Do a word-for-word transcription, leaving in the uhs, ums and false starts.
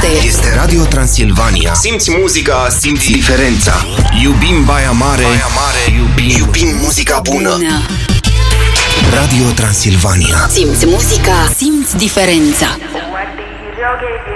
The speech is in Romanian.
Este Este Radio Transilvania. Simți muzica, simți Diferența. Iubim Baia Mare, Baia Mare. iubim, Iubim muzica bună. bună. Radio Transilvania. Simți muzica, simți diferența. What do you